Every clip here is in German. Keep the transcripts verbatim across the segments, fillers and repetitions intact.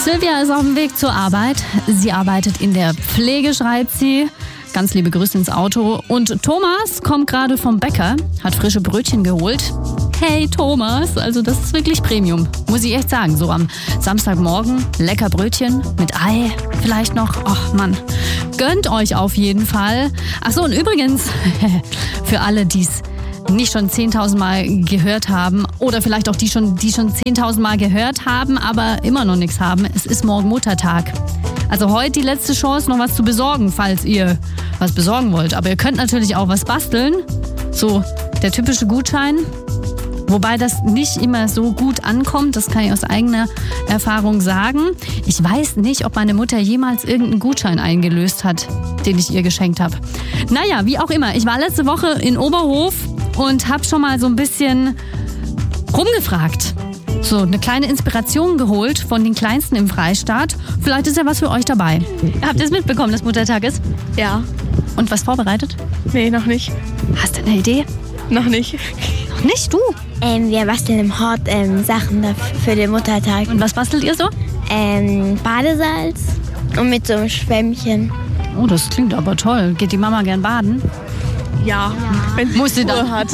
Silvia ist auf dem Weg zur Arbeit. Sie arbeitet in der Pflege, schreibt sie. Ganz liebe Grüße ins Auto. Und Thomas kommt gerade vom Bäcker, hat frische Brötchen geholt. Hey Thomas, also das ist wirklich Premium, muss ich echt sagen. So am Samstagmorgen, lecker Brötchen mit Ei vielleicht noch. Ach Mann, gönnt euch auf jeden Fall. Ach so, und übrigens, für alle, die es nicht schon zehntausend Mal gehört haben oder vielleicht auch die schon, die schon zehntausend Mal gehört haben, aber immer noch nichts haben. Es ist morgen Muttertag. Also heute die letzte Chance, noch was zu besorgen, falls ihr was besorgen wollt. Aber ihr könnt natürlich auch was basteln. So der typische Gutschein. Wobei das nicht immer so gut ankommt, das kann ich aus eigener Erfahrung sagen. Ich weiß nicht, ob meine Mutter jemals irgendeinen Gutschein eingelöst hat, den ich ihr geschenkt habe. Naja, wie auch immer. Ich war letzte Woche in Oberhof und habe schon mal so ein bisschen rumgefragt. So eine kleine Inspiration geholt von den Kleinsten im Freistaat. Vielleicht ist ja was für euch dabei. Habt ihr es mitbekommen, dass Muttertag ist? Ja. Und was vorbereitet? Nee, noch nicht. Hast du eine Idee? Noch nicht. Noch nicht, du? Ähm, wir basteln im Hort ähm, Sachen dafür für den Muttertag. Und was bastelt ihr so? Ähm, Badesalz und mit so einem Schwämmchen. Oh, das klingt aber toll. Geht die Mama gern baden? Ja, wenn sie Muss sie Ruhe dann. hat.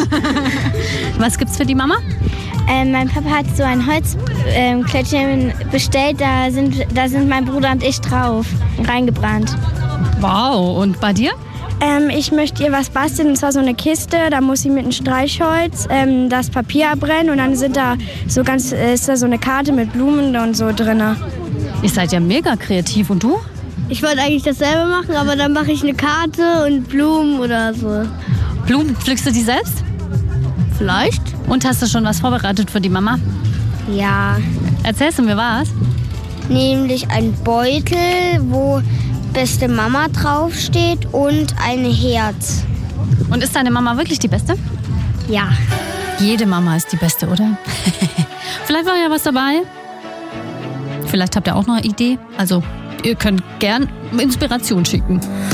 Was gibt's für die Mama? Ähm, mein Papa hat so ein Holzklötzchen bestellt, da sind, da sind mein Bruder und ich drauf reingebrannt. Wow, und bei dir? Ähm, ich möchte ihr was basteln, und zwar so eine Kiste. Da muss sie mit einem Streichholz ähm, das Papier abbrennen und dann sind da so ganz, äh, ist da so eine Karte mit Blumen und so drin. Ihr seid ja mega kreativ. Und du? Ich wollte eigentlich dasselbe machen, aber dann mache ich eine Karte und Blumen oder so. Blumen, pflückst du die selbst? Vielleicht? Und hast du schon was vorbereitet für die Mama? Ja, Erzählst du mir was? nämlich ein Beutel, wo beste Mama draufsteht und ein Herz. Und ist deine Mama wirklich die Beste? Ja. Jede Mama ist die Beste, oder? Vielleicht war ja was dabei. Vielleicht habt ihr auch noch eine Idee. Also, ihr könnt gern Inspiration schicken.